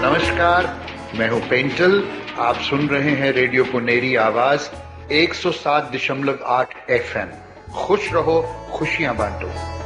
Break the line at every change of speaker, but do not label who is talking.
नमस्कार, मैं हूं पेंटल। आप सुन रहे हैं रेडियो पुनेरी आवाज 107.8 FM। खुश रहो, खुशियां बांटो।